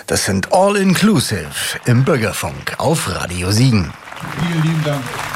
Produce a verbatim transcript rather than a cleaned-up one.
Das sind All Inclusive im Bürgerfunk auf Radio Siegen. Vielen lieben Dank.